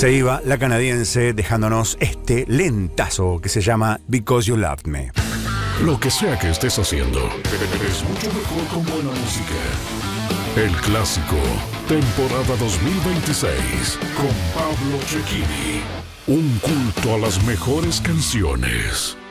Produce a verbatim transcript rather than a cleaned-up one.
Se iba la canadiense dejándonos este lentazo que se llama Because You Loved Me. Lo que sea que estés haciendo, es mucho mejor con buena música. El Clásico, temporada dos mil veintiséis, con Pablo Cecchini. Un culto a las mejores canciones.